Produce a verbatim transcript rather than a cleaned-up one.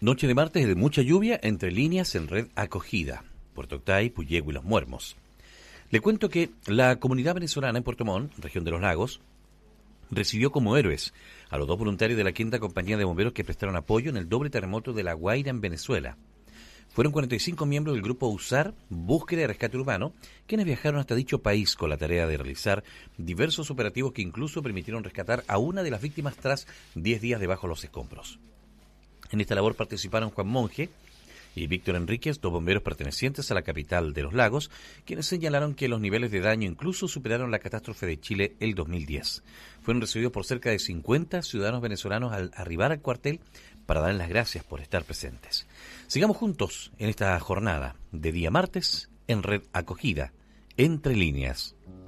Noche de martes de mucha lluvia, entre líneas en red acogida. Puerto Octay, Puyehue y Los Muermos. Le cuento que la comunidad venezolana en Puerto Montt, región de los lagos, recibió como héroes a los dos voluntarios de la quinta compañía de bomberos que prestaron apoyo en el doble terremoto de La Guaira en Venezuela. Fueron cuarenta y cinco miembros del grupo USAR, Búsqueda y Rescate Urbano, quienes viajaron hasta dicho país con la tarea de realizar diversos operativos que incluso permitieron rescatar a una de las víctimas tras diez días debajo de los escombros. En esta labor participaron Juan Monge y Víctor Enríquez, dos bomberos pertenecientes a la capital de los lagos, quienes señalaron que los niveles de daño incluso superaron la catástrofe de Chile el dos mil diez. Fueron recibidos por cerca de cincuenta ciudadanos venezolanos al arribar al cuartel para darles las gracias por estar presentes. Sigamos juntos en esta jornada de día martes en Red Acogida, Entre Líneas.